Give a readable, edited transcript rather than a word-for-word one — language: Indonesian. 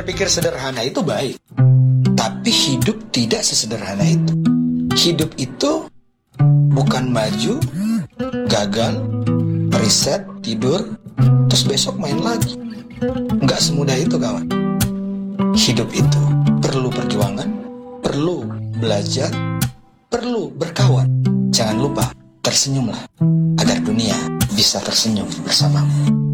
berpikir sederhana itu baik, tapi hidup tidak sesederhana itu. Hidup itu bukan maju, gagal, riset, tidur, terus besok main lagi. Nggak semudah itu, kawan. Hidup itu perlu perjuangan, perlu belajar, perlu berkawan. Jangan lupa, tersenyumlah agar dunia bisa tersenyum bersamamu.